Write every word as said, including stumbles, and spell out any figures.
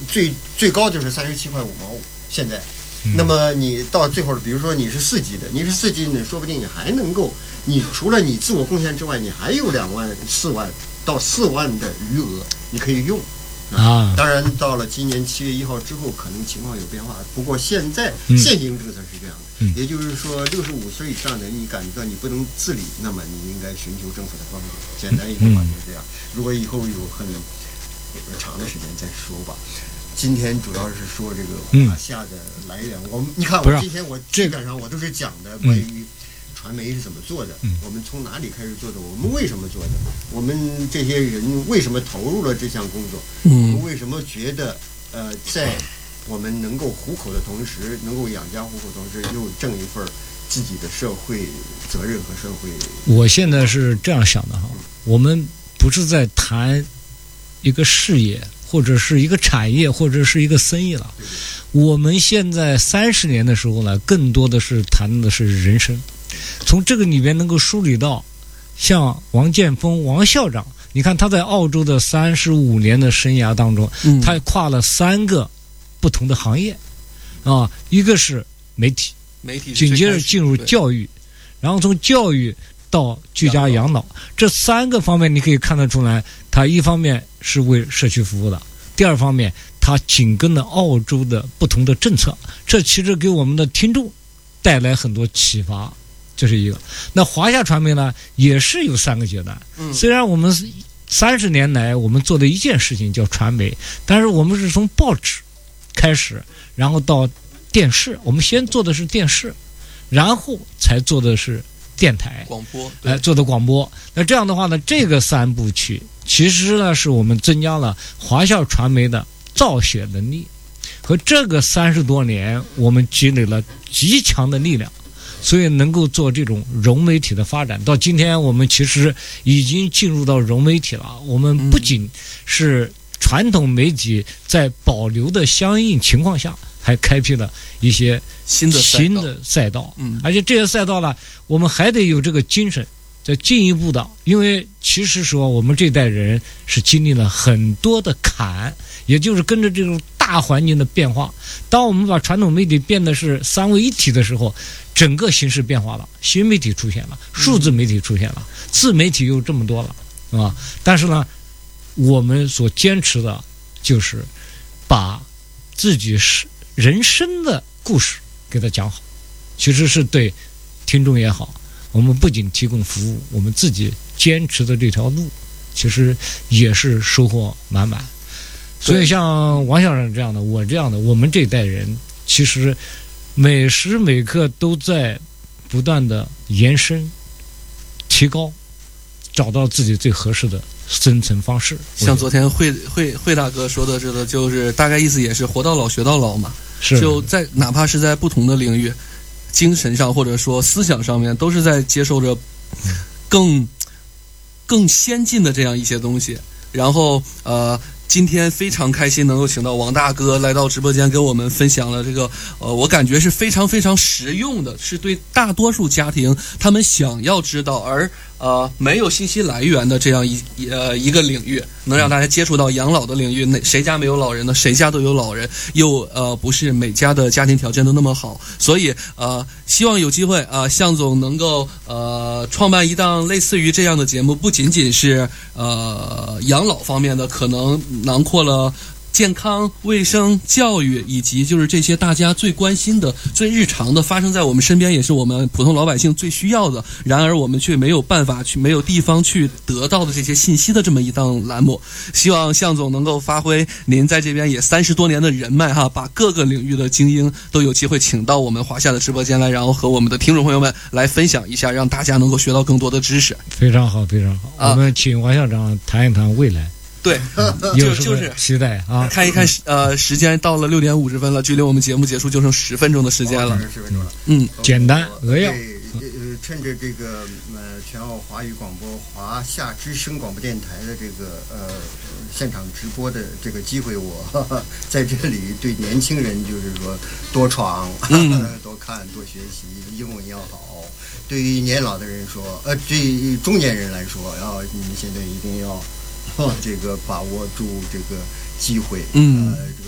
最最高就是三十七块五毛五，现在。那么你到最后，比如说你是四级的，你是四级呢，说不定你还能够，你除了你自我贡献之外，你还有两万、四万到四万的余额你可以用。啊，当然到了今年七月一号之后，可能情况有变化。不过现在现行政策是这样的，嗯、也就是说，六十五岁以上的你感觉到你不能自理，那么你应该寻求政府的帮助。简单一句话就是这样。如果以后有很长的时间再说吧。今天主要是说这个华夏的来源。我们你看，我今天我基本上我都是讲的关于传媒是怎么做的，我们从哪里开始做的，我们为什么做的，我们这些人为什么投入了这项工作，我们为什么觉得呃，在我们能够糊口的同时，能够养家糊口的同时，又挣一份自己的社会责任和社会。 我现在是这样想的哈，我们不是在谈一个事业，或者是一个产业，或者是一个生意了。我们现在三十年的时候呢，更多的是谈的是人生。从这个里面能够梳理到，像王建峰王校长，你看他在澳洲的三十五年的生涯当中，嗯、他跨了三个不同的行业，啊，一个是媒体， 媒体紧接着进入教育，然后从教育到居家养老，这三个方面你可以看得出来，他一方面是为社区服务的，第二方面他紧跟了澳洲的不同的政策，这其实给我们的听众带来很多启发。这是一个。那华夏传媒呢，也是有三个阶段。嗯、虽然我们三十年来我们做的一件事情叫传媒，但是我们是从报纸开始，然后到电视，我们先做的是电视，然后才做的是电台广播， 来、呃、做的广播。那这样的话呢，这个三部曲其实呢，是我们增加了华夏传媒的造血能力，和这个三十多年我们积累了极强的力量。所以能够做这种融媒体的发展，到今天我们其实已经进入到融媒体了。我们不仅是传统媒体在保留的相应情况下，还开辟了一些新的新的赛道，嗯，而且这些赛道呢，我们还得有这个精神，再进一步的，因为其实说我们这代人是经历了很多的坎，也就是跟着这种大环境的变化。当我们把传统媒体变得是三位一体的时候，整个形势变化了，新媒体出现了，数字媒体出现了，自媒体又这么多了，是吧？但是呢，我们所坚持的就是把自己是人生的故事给它讲好，其实是对听众也好，我们不仅提供服务，我们自己坚持的这条路，其实也是收获满满。所以像王校长这样的，我这样的，我们这一代人，其实每时每刻都在不断的延伸、提高，找到自己最合适的生存方式。 像昨天惠惠惠大哥说的这个，就是大概意思也是活到老学到老嘛。 是， 就在哪怕是在不同的领域，精神上或者说思想上面，都是在接受着更更先进的这样一些东西。然后呃。今天非常开心能够请到王大哥来到直播间，跟我们分享了这个呃，我感觉是非常非常实用的，是对大多数家庭他们想要知道而呃没有信息来源的这样一呃一个领域，能让大家接触到养老的领域。那谁家没有老人呢？谁家都有老人，又呃不是每家的家庭条件都那么好，所以呃希望有机会啊、呃，向总能够呃创办一档类似于这样的节目，不仅仅是呃养老方面的，可能囊括了健康、卫生、教育，以及就是这些大家最关心的、最日常的，发生在我们身边，也是我们普通老百姓最需要的。然而我们却没有办法去、没有地方去得到的这些信息的这么一档栏目。希望向总能够发挥您在这边也三十多年的人脉哈，把各个领域的精英都有机会请到我们华夏的直播间来，然后和我们的听众朋友们来分享一下，让大家能够学到更多的知识。 非常好，非常好。啊、我们请王校长谈一谈未来。 对， 就就是期待啊！ 看一看，呃，时间到了六点五十分了，距离我们节目结束就剩十分钟的时间了。 十分钟了， 嗯， 简单扼要。 呃，趁着这个呃全澳华语广播华夏之声广播电台的这个呃现场直播的这个机会，我呵呵在这里对年轻人就是说多闯、嗯、多看多学习，英文要好。对于年老的人说，呃，对于中年人来说，要你们现在一定要。这个把握住这个机会， 嗯。 呃